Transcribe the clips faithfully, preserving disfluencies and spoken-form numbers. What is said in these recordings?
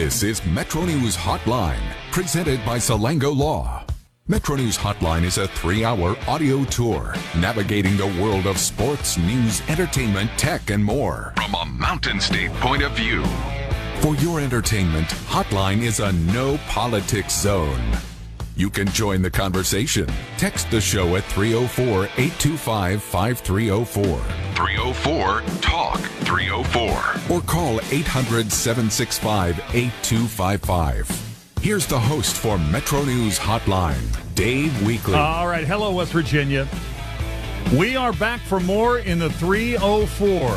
This is Metro News Hotline, presented by Salango Law. Metro News Hotline is a three-hour audio tour navigating the world of sports, news, entertainment, tech, and more from a Mountain State point of view. For your entertainment, Hotline is a no-politics zone. You can join the conversation. Text the show at three oh four, eight two five, five three oh four. three oh four, talk three oh four. Or call eight hundred, seven six five, eight two five five. Here's the host for Metro News Hotline, Dave Weekley. All right. Hello, West Virginia. We are back for more in the three oh four.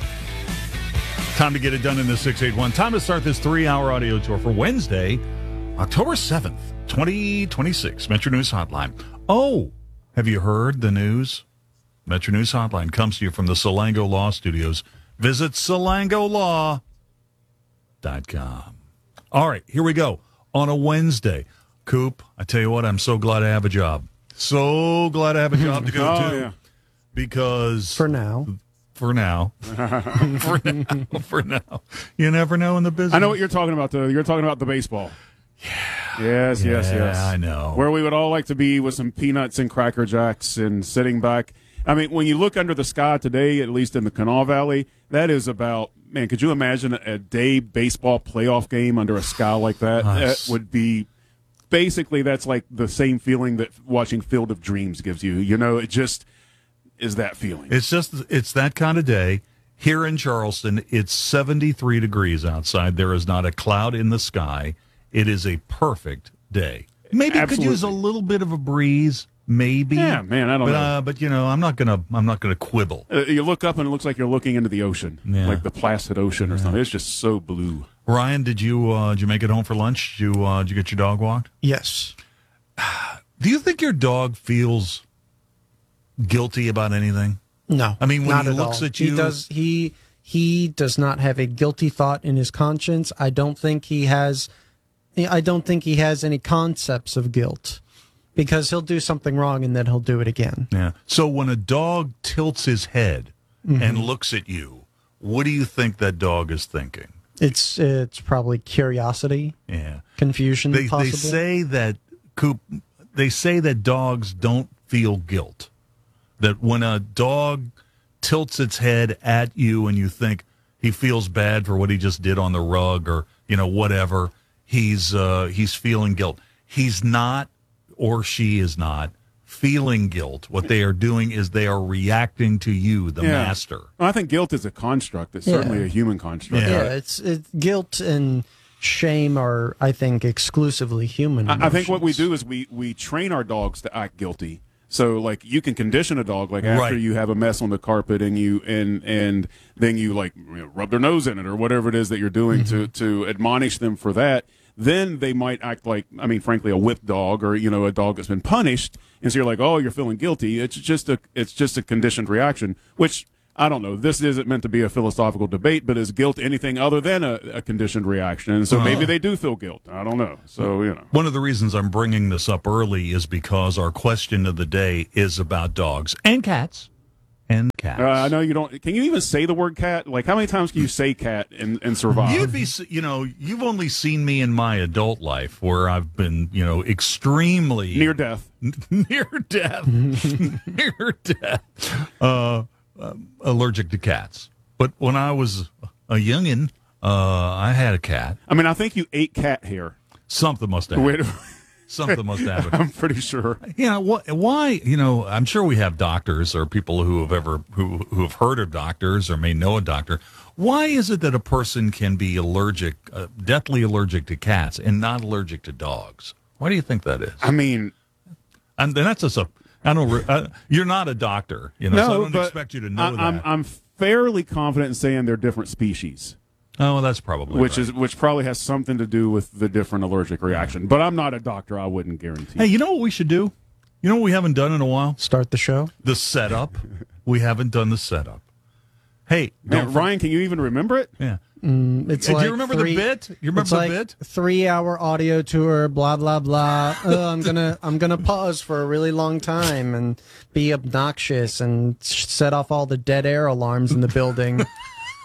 Time to get it done in the six eight one. Time to start this three-hour audio tour for Wednesday, October seventh, twenty twenty-six. Metro News Hotline. Oh, have you heard the news? Metro News Hotline comes to you from the Salango Law Studios. Visit salango law dot com. All right, here we go. On a Wednesday. Coop, I tell you what, I'm so glad I have a job. So glad I have a job to go oh, to. Yeah. Because... For now. For now. for now. For now. You never know in the business. I know what you're talking about, though. You're talking about the baseball. Yeah. Yes, yeah, yes, yes. I know. Where we would all like to be with some peanuts and Cracker Jacks and sitting back. I mean, when you look under the sky today, at least in the Kanawha Valley, that is about, man, could you imagine a day baseball playoff game under a sky like that? Nice. That would be, basically, that's like the same feeling that watching Field of Dreams gives you. You know, it just is that feeling. It's just, it's that kind of day. Here in Charleston, it's seventy-three degrees outside. There is not a cloud in the sky. It is a perfect day. Maybe it could use a little bit of a breeze. Maybe. Yeah, man, I don't but, know. Uh, but, you know, I'm not going to I'm not gonna quibble. Uh, you look up and it looks like you're looking into the ocean, Yeah. like the Placid Ocean or Yeah. something. It's just so blue. Ryan, did you uh, did you make it home for lunch? Did you, uh, did you get your dog walked? Yes. Do you think your dog feels guilty about anything? No. I mean, when not he at looks all. at you- he does. He he does not have a guilty thought in his conscience. I don't think he has. I don't think he has any concepts of guilt, because he'll do something wrong and then he'll do it again. Yeah. So when a dog tilts his head Mm-hmm. and looks at you, what do you think that dog is thinking? It's it's probably curiosity, Yeah. confusion, They, they possibly. say that Coop. They say that dogs don't feel guilt. That when a dog tilts its head at you and you think he feels bad for what he just did on the rug or you know whatever, he's uh, he's feeling guilt. He's not, or she is not, feeling guilt. What they are doing is they are reacting to you, the Yeah. master. Well, I think guilt is a construct. It's Yeah. certainly a human construct. Yeah. yeah, it's it, guilt and shame are, I think, exclusively human. I, I think what we emotions. do is we, we train our dogs to act guilty. So, like, you can condition a dog, like, after Right. you have a mess on the carpet and you and and then you, like, you know, rub their nose in it or whatever it is that you're doing Mm-hmm. to, to admonish them for that. Then they might act like, I mean, frankly, a whipped dog or, you know, a dog that's been punished. And so you're like, oh, you're feeling guilty. It's just a it's just a conditioned reaction, which, I don't know. This isn't meant to be a philosophical debate, but is guilt anything other than a, a conditioned reaction? And so maybe they do feel guilt. I don't know. So, you know. One of the reasons I'm bringing this up early is because our question of the day is about dogs and cats. And cats. Uh, I know you don't. Can you even say the word cat? Like, how many times can you say cat and, and survive? You'd be, you know, you've only seen me in my adult life where I've been, you know, extremely Near death. near death, near death, uh, uh, allergic to cats. But when I was a youngin, uh, I had a cat. I mean, I think you ate cat hair. Something must have. Wait, Something must have. I'm pretty sure. You know what? Why? You know, I'm sure we have doctors or people who have ever who who have heard of doctors or may know a doctor. Why is it that a person can be allergic, uh, deathly allergic to cats, and not allergic to dogs? Why do you think that is? I mean, And then that's just a. I don't. re- Uh, you're not a doctor, you know. no, so I don't but expect you to know I, that. I'm I'm fairly confident in saying they're different species, oh, well, that's probably which right. is which probably has something to do with the different allergic reaction. But I'm not a doctor. I wouldn't guarantee. Hey, you know what we should do? You know what we haven't done in a while? Start the show. The setup. We haven't done the setup. Hey, Man, don't for- Ryan, can you even remember it? Yeah. It's Hey, like do you remember three, the bit? You remember it's the like bit? Three-hour audio tour, blah blah blah. Oh, I'm gonna I'm gonna pause for a really long time and be obnoxious and set off all the dead air alarms in the building.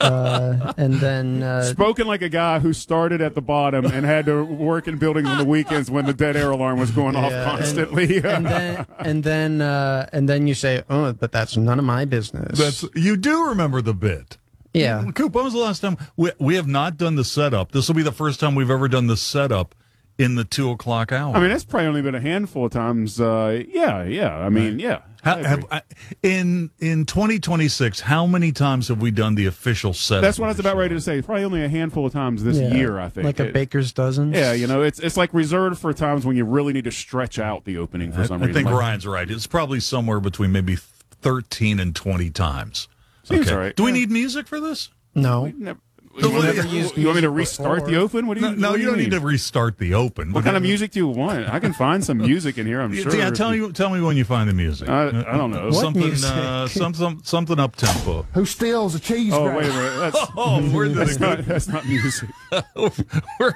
uh, and then uh, Spoken like a guy who started at the bottom and had to work in buildings on the weekends when the dead air alarm was going off yeah, constantly. And, and then and then uh, and then you say, "Oh, but that's none of my business." That's you do remember the bit. yeah. Coop, when was the last time we we have not done the setup? This will be the first time we've ever done the setup in the two o'clock hour. I mean, that's probably only been a handful of times. Uh, yeah, yeah. I mean, yeah. How, I have, agree. I, in in twenty twenty-six, how many times have we done the official setup? That's what I was of the about show? ready to say. Probably only a handful of times this Yeah. year, I think. Like a It- baker's dozen. Yeah, you know, it's it's like reserved for times when you really need to stretch out the opening for I, some I reason. think Like- Ryan's right. It's probably somewhere between maybe thirteen and twenty times. Seems all right. Do we Yeah. need music for this? No. Never- No, you, want we- me to- you want me to restart the open? What do you? No, no what do you don't mean? need to restart the open. What kind of music do you want? I can find some music in here. I'm sure. Yeah, if tell you- me, tell me when you find the music. I, I don't know. What something, music? uh, some, some, something up tempo. Who steals a cheese Oh grater? wait a minute. That's, Oh, we're into that's the not good. that's not music. we're,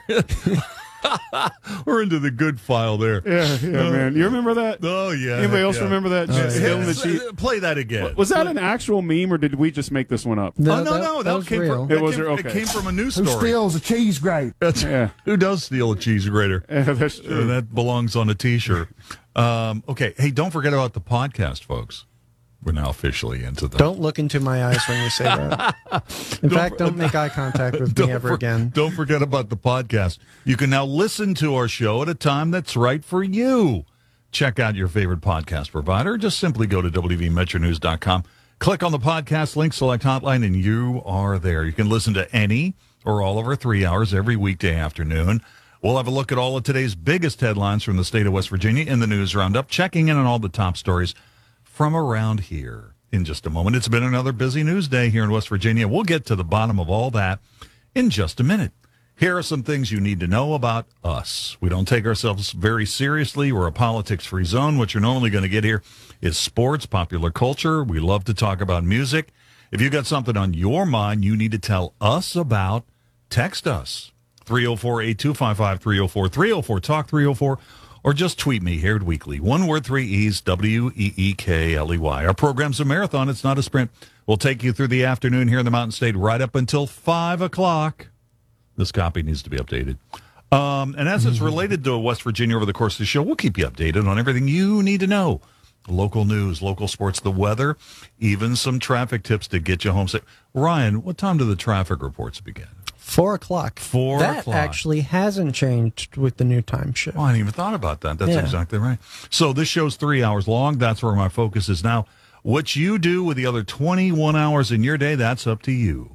we're into the good file there. Yeah, yeah, man. You remember that? Oh yeah. Anybody else yeah. remember that? yeah. Still in the Yeah, cheese. uh, Play that again. Was that an actual meme or did we just make this one up? No, oh no, that, no, that, that, was came real. from. It That was came, okay. It came from a news Who story. steals a cheese grater? That's, Yeah. Who does steal a cheese grater? Yeah, that's Uh, true. that belongs on a T-shirt. Um, okay, hey, don't forget about the podcast, folks. We're now officially into the. Don't look into my eyes when you say that. In fact, don't make eye contact with me Don't ever for- again. Don't forget about the podcast. You can now listen to our show at a time that's right for you. Check out your favorite podcast provider. Just simply go to w v metro news dot com, click on the podcast link, select Hotline, and you are there. You can listen to any or all of our three hours every weekday afternoon. We'll have a look at all of today's biggest headlines from the state of West Virginia in the News Roundup, checking in on all the top stories from around here in just a moment. It's been another busy news day here in West Virginia. We'll get to the bottom of all that in just a minute. Here are some things you need to know about us. We don't take ourselves very seriously. We're a politics-free zone. What you're normally going to get here is sports, popular culture. We love to talk about music. If you got something on your mind you need to tell us about, text us. three oh four, eight two five five, three oh four, three oh four, talk three oh four, or just tweet me here at Weekly. One word, three E's, W E E K L E Y. Our program's a marathon. It's not a sprint. We'll take you through the afternoon here in the Mountain State right up until five o'clock. This copy needs to be updated. Um, and as it's related to West Virginia over the course of the show, we'll keep you updated on everything you need to know. Local news, local sports, the weather, even some traffic tips to get you home safe. Ryan, what time do the traffic reports begin? Four o'clock. Four that o'clock. actually hasn't changed with the new time shift. Oh, I hadn't even thought about that. That's Yeah. exactly right. So this show's three hours long. That's where my focus is now. What you do with the other twenty-one hours in your day, that's up to you.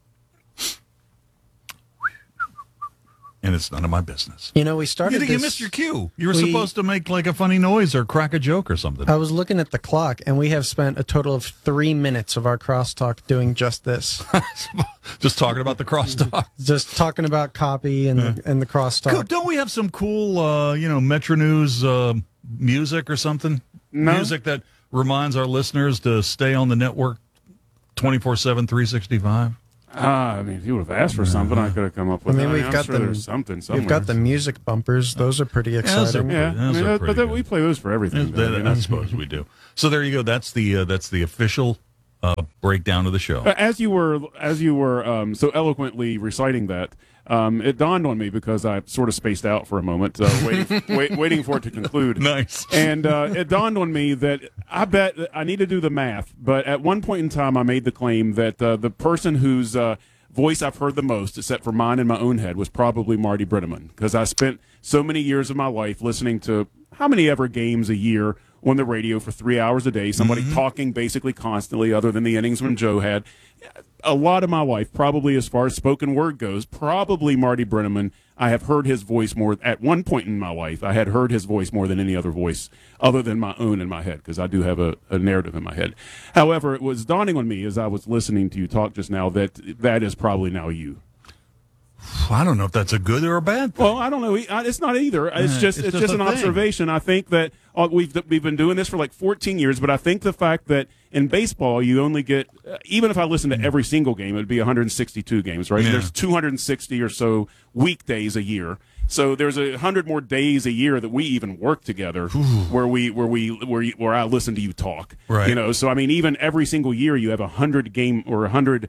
And it's none of my business. You know, we You, started you this, missed your cue. You were we- supposed to make like a funny noise or crack a joke or something. I was looking at the clock, and we have spent a total of three minutes of our crosstalk doing just this. Just talking about the crosstalk. Just talking about copy and, the, and the crosstalk. Coop, don't we have some cool, uh, you know, Metro News uh, music or something? No. Music that reminds our listeners to stay on the network twenty-four seven, three sixty-five? Ah, I mean, if you would have asked for something, I could have come up I with. mean, that. we've I'm got sure the there's something somewhere. We've got the music bumpers; those are pretty those are exciting. Yeah, I Those mean, are that, pretty but that, good. we play those for everything. though, I, you know? I suppose we do. So there you go. That's the uh, that's the official uh, breakdown of the show. Uh, As you were as you were um, so eloquently reciting that, um, it dawned on me because I sort of spaced out for a moment, uh, waiting wait, waiting for it to conclude. Nice. And uh, it dawned on me that I bet that I need to do the math, but at one point in time, I made the claim that uh, the person whose uh, voice I've heard the most, except for mine in my own head, was probably Marty Brenneman, because I spent so many years of my life listening to how many ever games a year on the radio for three hours a day, somebody Mm-hmm. talking basically constantly, other than the innings when Joe had. A lot of my life, probably as far as spoken word goes, probably Marty Brenneman. I have heard his voice more at one point in my life. I had heard his voice more than any other voice other than my own in my head, because I do have a, a narrative in my head. However, it was dawning on me as I was listening to you talk just now that that is probably now you. I don't know if that's a good or a bad thing. Well, I don't know. It's not either. It's Yeah, just it's it's, just just, a an thing. observation. I think that uh, we've we've been doing this for like fourteen years, but I think the fact that in baseball you only get uh, even if I listen to every single game, it'd be one hundred sixty-two games, right? Yeah. There's two hundred sixty or so weekdays a year. So there's a hundred more days a year that we even work together, where we where we where you, where I listen to you talk. Right. You know. So I mean, even every single year you have a hundred game or a hundred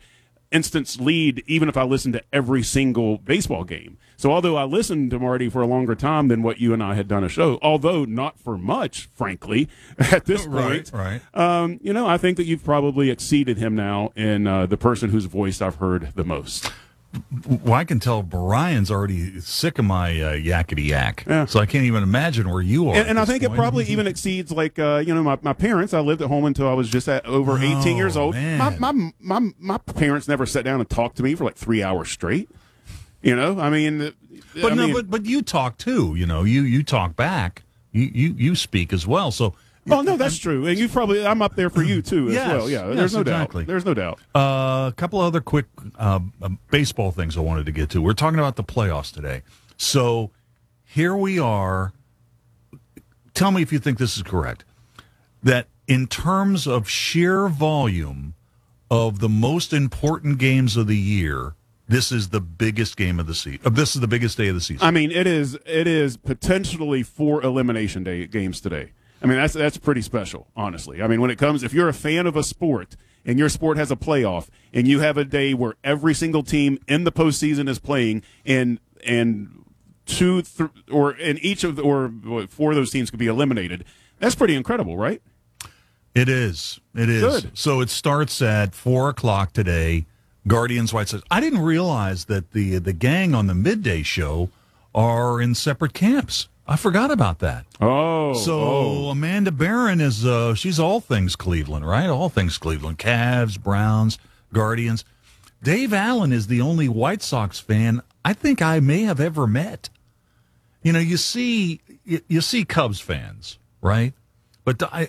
instance lead, even if I listened to every single baseball game. So although I listened to Marty for a longer time than what you and I had done a show, although not for much, frankly, at this point, right, right. Um, you know, I think that you've probably exceeded him now in uh, the person whose voice I've heard the most. Well, I can tell Brian's already sick of my uh, yakety yak, Yeah. so I can't even imagine where you are. And, and at I this think point. it probably even exceeds, like, uh, you know, my, my parents. I lived at home until I was just at over Oh, eighteen years old. My, man. my my my parents never sat down and talked to me for like three hours straight. You know, I mean, But I no, mean, but but you talk too. You know, you you talk back. You you you speak as well. So. oh no, that's true. And you probably, I'm up there for you too as Yes, well. Yeah, yes, there's no exactly. doubt. There's no doubt. Uh, a couple other quick uh, uh, baseball things I wanted to get to. We're talking about the playoffs today. So here we are. Tell me if you think this is correct. That in terms of sheer volume of the most important games of the year, this is the biggest game of the season. Uh, this is the biggest day of the season. I mean, it is it is potentially four elimination day games today. I mean, that's that's pretty special, honestly. I mean, when it comes, if you're a fan of a sport and your sport has a playoff and you have a day where every single team in the postseason is playing and and two th- or and each of the, or what, four of those teams could be eliminated, that's pretty incredible, right? It is. It is. Good. So it starts at four o'clock today. Guardians White Sox. I didn't realize that the the gang on the midday show are in separate camps. I forgot about that. Oh, So oh. Amanda Barron is uh, she's all things Cleveland, right? All things Cleveland. Cavs, Browns, Guardians. Dave Allen is the only White Sox fan I think I may have ever met. You know, you see you, you see Cubs fans, right? But I,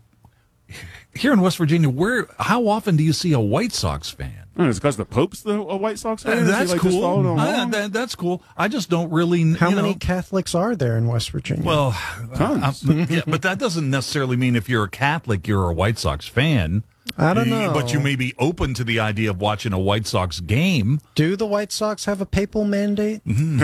here in West Virginia, where how often do you see a White Sox fan? Oh, it's because the Pope's the a White Sox fan. Is he, That's like, just cool. following Uh, along? that, that's cool. I just don't really. How you many know, Catholics are there in West Virginia? Well, Tons. uh, yeah, but that doesn't necessarily mean if you're a Catholic, you're a White Sox fan. I don't You- know. But you may be open to the idea of watching a White Sox game. Do the White Sox have a papal mandate?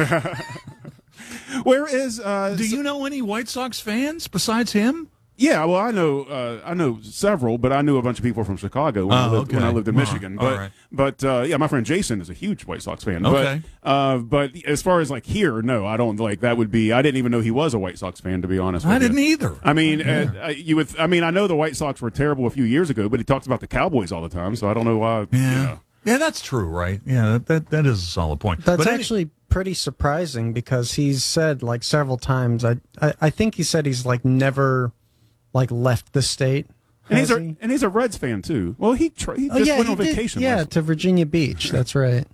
Where is? Uh, Do you know any White Sox fans besides him? Yeah, well, I know uh, I know several, but I knew a bunch of people from Chicago when, Oh, I, lived, when I okay. lived in All Michigan. right. All But right. but uh, yeah, my friend Jason is a huge White Sox fan. Okay. But, uh, but as far as like here, no, I don't like that. Would be I didn't even know he was a White Sox fan, to be honest. I with you. didn't either. I mean, uh, you would. I mean, I know the White Sox were terrible a few years ago, but he talks about the Cowboys all the time, so I don't know why. Yeah, You know. yeah, that's true, right? Yeah, that that, that is a solid point. That's But any- actually pretty surprising because he's said like several times. I, I I think he said he's like never like left the state. And he's has a he? and he's a Reds fan too. Well, he tr- he Oh, just yeah, went he on did- vacation. Yeah, last- to Virginia Beach. That's right.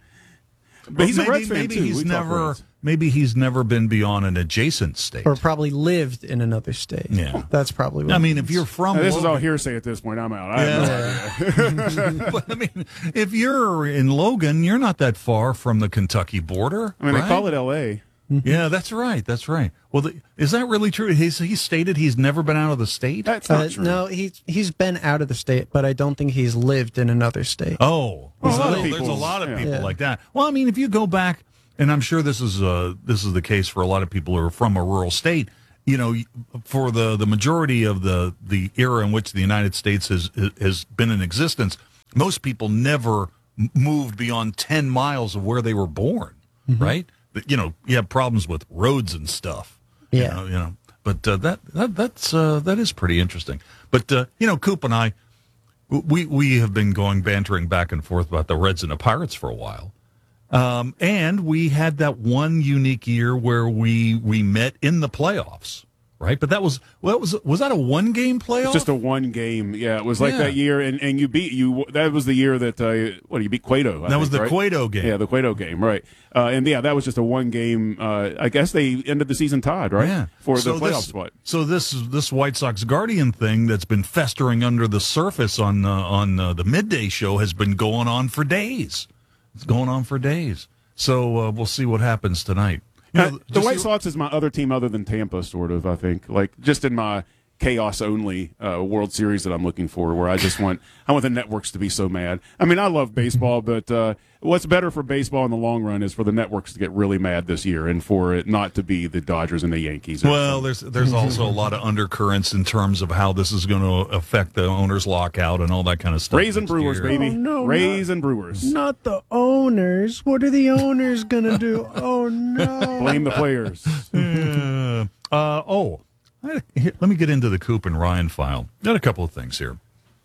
but he's maybe, a Reds fan maybe too. he's We talk never Reds. maybe he's never been beyond an adjacent state. Or probably lived in another state. Yeah. That's probably what I it mean, means. if you're from Now, this is all Logan- hearsay at this point. I'm out. I have no idea. but I mean, if you're in Logan, you're not that far from the Kentucky border. I mean, right? they call it L A. Yeah, that's right. That's right. Well, the, is that really true? He's he stated he's never been out of the state. That's not Uh, true. no, he's he's been out of the state, but I don't think he's lived in another state. Oh, Well, a lot of well, there's a people- lot of yeah. people Yeah. like that. Well, I mean, if you go back, and I'm sure this is uh this is the case for a lot of people who are from a rural state. You know, for the the majority of the the era in which the United States has has been in existence, most people never m- moved beyond ten miles of where they were born. Right? But, you know, you have problems with roads and stuff. Yeah. You know, you know. But uh, that that that's uh, that is pretty interesting. But uh, you know, Coop and I, we we have been going bantering back and forth about the Reds and the Pirates for a while, um, and we had that one unique year where we we met in the playoffs, right? But that was well, was was that a one game playoff? It's just a one game. Yeah, it was like Yeah. that year, and, and you beat you. That was the year that uh, what you beat Cueto. I that was think, the right? Cueto game. Yeah, the Cueto game, right? Uh, and yeah, that was just a one game. Uh, I guess they ended the season tied, right? Yeah, for So the playoff this, spot. So this this White Sox Guardian thing that's been festering under the surface on uh, on uh, the midday show has been going on for days. It's going on for days. So uh, we'll see what happens tonight. You know, Uh, the just White the- Sox is my other team other than Tampa, sort of. I think, like just in my chaos only uh, World Series that I'm looking for, where I just want I want the networks to be so mad. I mean, I love baseball, but uh, what's better for baseball in the long run is for the networks to get really mad this year and for it not to be the Dodgers and the Yankees. Well, there's there's also a lot of undercurrents in terms of how this is going to affect the owners' lockout and all that kind of stuff. Rays and next Brewers, year. baby. Oh, no, Rays not- and Brewers. Not the owners. What are the owners going to do? Oh, no. Blame the players. Uh, uh, oh, I- here, let me get into the Coop and Ryan file. Got a couple of things here.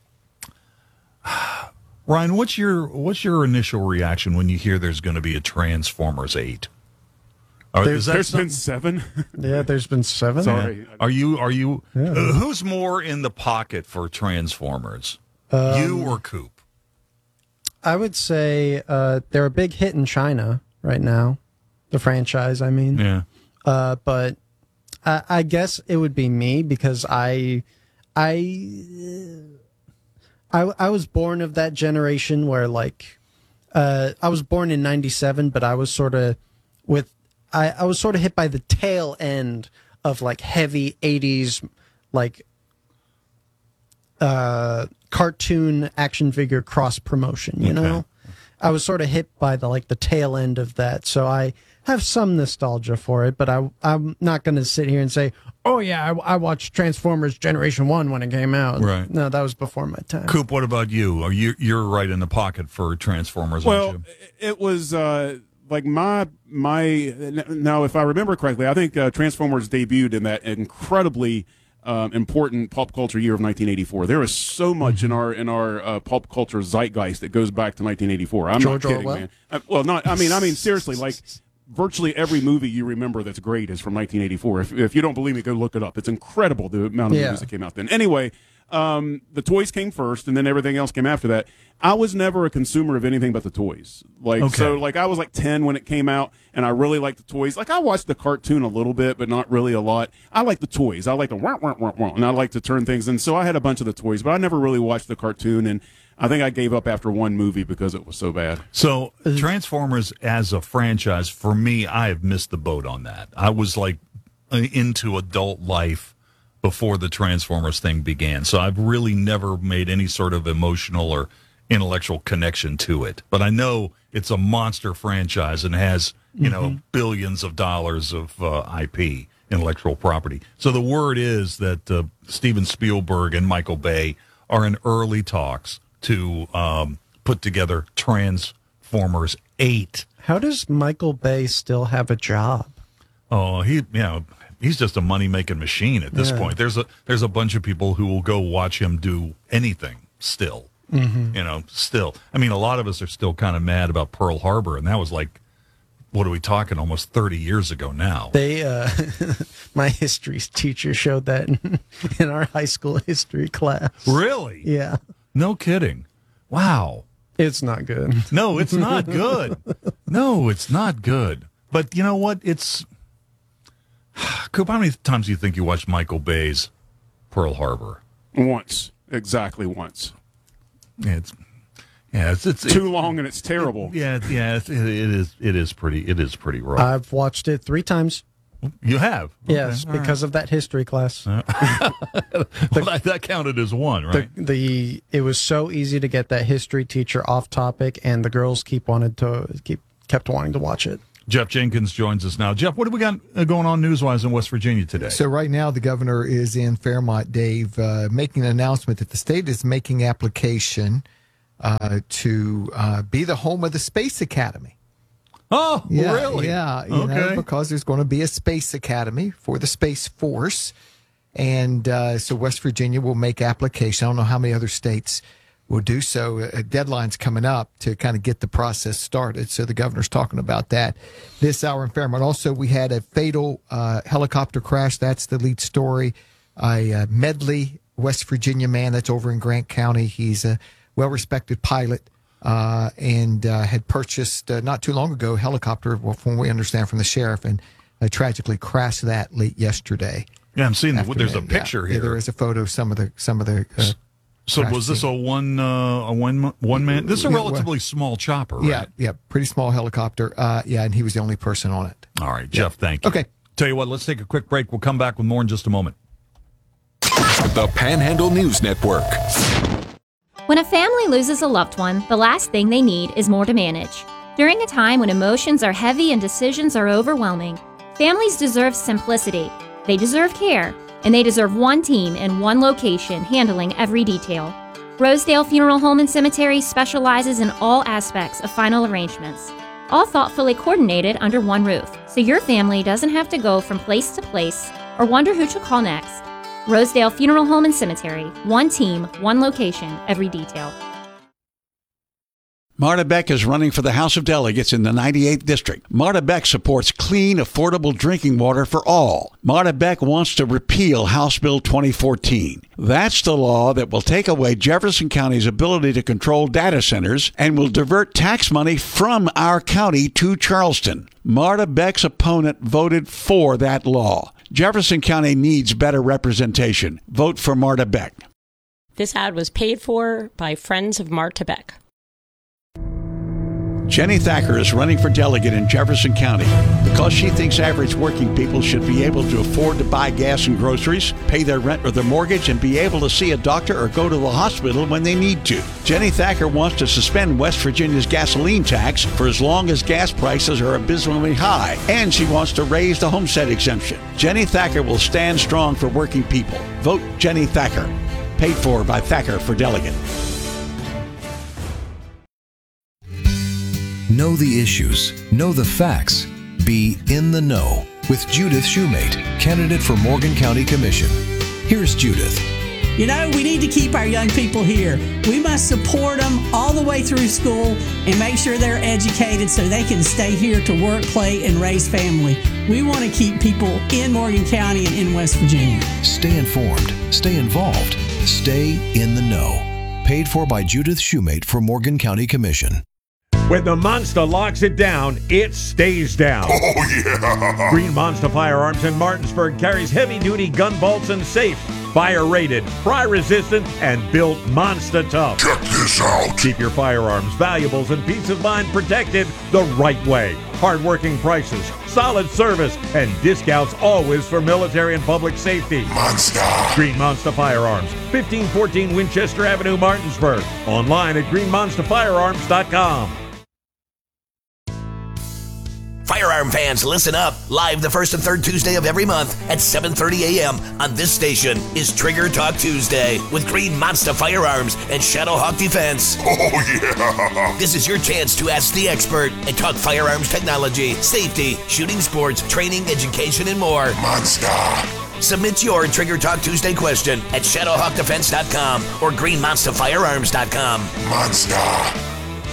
Ryan, what's your what's your initial reaction when you hear there's going to be a Transformers eight? Are, There's- is that There's some- been seven. Yeah, there's been seven. Sorry. Are you are you Yeah. uh, who's more in the pocket for Transformers? Um, you or Coop? I would say uh, they're a big hit in China right now, the franchise, I mean. Yeah. Uh, but I, I guess it would be me because I, I, I, I was born of that generation where like, uh, I was born in ninety-seven, but I was sort of with, I, I was sort of hit by the tail end of like heavy eighties, like, uh, cartoon action figure cross promotion, you Okay. know? I was sort of hit by the like the tail end of that. So I have some nostalgia for it, but I, I'm not going to sit here and say, oh, yeah, I, I watched Transformers Generation one when it came out. Right. No, that was before my time. Coop, what about you? Are you you're right in the pocket for Transformers, Well, aren't you? it was uh, like my my. Now, if I remember correctly, I think uh, Transformers debuted in that incredibly um, important pop culture year of nineteen eighty-four. There is so much in our in our uh, pop culture zeitgeist that goes back to nineteen eighty-four. I'm George not kidding, Orwell? man. Uh, well, not. I mean, I mean seriously, like. Virtually every movie you remember that's great is from nineteen eighty-four. If, if you don't believe me, go look it up. It's incredible the amount of Yeah. movies that came out then. Anyway, um, the toys came first, and then everything else came after that. I was never a consumer of anything but the toys. Like Okay. so, like I was like ten when it came out, and I really liked the toys. Like I watched the cartoon a little bit, but not really a lot. I like the toys. I like the wah, wah, wah, wah, and I like to turn things. And so I had a bunch of the toys, but I never really watched the cartoon. And I think I gave up after one movie because it was so bad. So Transformers as a franchise, for me, I have missed the boat on that. I was like uh, into adult life before the Transformers thing began. So I've really never made any sort of emotional or intellectual connection to it. But I know it's a monster franchise and has, you know, billions of dollars of uh, I P, intellectual property. So the word is that uh, Steven Spielberg and Michael Bay are in early talks to um, put together Transformers eight. How does Michael Bay still have a job? Oh, he, you know, he's just a money-making machine at this Yeah. point. There's a there's a bunch of people who will go watch him do anything still. Mm-hmm. You know, still. I mean, a lot of us are still kind of mad about Pearl Harbor, and that was like, what are we talking, almost thirty years ago now. They, uh, my history teacher showed that in, in our high school history class. Really? Yeah. No kidding. Wow. It's not good. No, it's not good. No, it's not good. But you know what? It's Coop, how many times do you think you watched Michael Bay's Pearl Harbor? Once, exactly once. Yeah, it's yeah, it's, it's Too long and it's terrible. Yeah, yeah, it's, it, it is. It is pretty. It is pretty rough. I've watched it three times. you have, Yes, Okay, all because of that history class. right. Well, that, that counted as one, The, right? the it was so easy to get that history teacher off topic, and the girls keep wanted to keep kept wanting to watch it. Jeff Jenkins joins us now. Jeff, what do we got uh, going on news-wise in West Virginia today? So right now, the governor is in Fairmont, Dave, uh, making an announcement that the state is making application uh, to uh, be the home of the Space Academy. oh, Yeah, really? Yeah, you Okay. know, because there's going to be a Space Academy for the Space Force. And uh, so West Virginia will make application. I don't know how many other states will do so. A deadline's coming up to kind of get the process started. So the governor's talking about that this hour in Fairmont. Also, we had a fatal uh, helicopter crash. That's the lead story. A uh, Medley, West Virginia man that's over in Grant County. He's a well-respected pilot. Uh, and uh, had purchased uh, not too long ago a helicopter, well, from what we understand from the sheriff, and uh, tragically crashed that late yesterday. Yeah, I'm seeing. The, there's a afternoon. picture Yeah, here. yeah, there is a photo of some of the some of the. Uh, so crash was this scene. a one uh, a one one man? This is a Yeah, relatively small chopper, right? Yeah, yeah, pretty small helicopter. Uh, yeah, and he was the only person on it. All right, Jeff. Thank you. Okay. Tell you what. Let's take a quick break. We'll come back with more in just a moment. the Panhandle News Network. When a family loses a loved one, the last thing they need is more to manage. During a time when emotions are heavy and decisions are overwhelming, families deserve simplicity, they deserve care, and they deserve one team in one location handling every detail. Rosedale Funeral Home and Cemetery specializes in all aspects of final arrangements, all thoughtfully coordinated under one roof, so your family doesn't have to go from place to place or wonder who to call next. Rosedale Funeral Home and Cemetery, one team, one location, every detail. Marta Beck is running for the House of Delegates in the ninety-eighth District. Marta Beck supports clean, affordable drinking water for all. Marta Beck wants to repeal House Bill twenty fourteen. That's the law that will take away Jefferson County's ability to control data centers and will divert tax money from our county to Charleston. Marta Beck's opponent voted for that law. Jefferson County needs better representation. Vote for Marta Beck. This ad was paid for by Friends of Marta Beck. Jenny Thacker is running for delegate in Jefferson County because she thinks average working people should be able to afford to buy gas and groceries, pay their rent or their mortgage, and be able to see a doctor or go to the hospital when they need to. Jenny Thacker wants to suspend West Virginia's gasoline tax for as long as gas prices are abysmally high, and she wants to raise the homestead exemption. Jenny Thacker will stand strong for working people. Vote Jenny Thacker. Paid for by Thacker for delegate. Know the issues, know the facts, be in the know with Judith Shoemate, candidate for Morgan County Commission. Here's Judith. You know, we need to keep our young people here. We must support them all the way through school and make sure they're educated so they can stay here to work, play, and raise family. We want to keep people in Morgan County and in West Virginia. Stay informed, stay involved, stay in the know. Paid for by Judith Shoemate for Morgan County Commission. When the Monster locks it down, it stays down. Oh, yeah! Green Monster Firearms in Martinsburg carries heavy-duty gun bolts and safe, fire-rated, fry-resistant, and built monster tough. Check this out. Keep your firearms, valuables, and peace of mind protected the right way. Hard-working prices, solid service, and discounts always for military and public safety. Monster. Green Monster Firearms, fifteen fourteen Winchester Avenue, Martinsburg. Online at green monster firearms dot com. Firearm fans, listen up. Live the first and third Tuesday of every month at seven thirty a.m. on this station is Trigger Talk Tuesday with Green Monster Firearms and Shadowhawk Defense. Oh, yeah. This is your chance to ask the expert and talk firearms technology, safety, shooting sports, training, education, and more. Monster. Submit your Trigger Talk Tuesday question at shadowhawk defense dot com or green monster firearms dot com. Monster.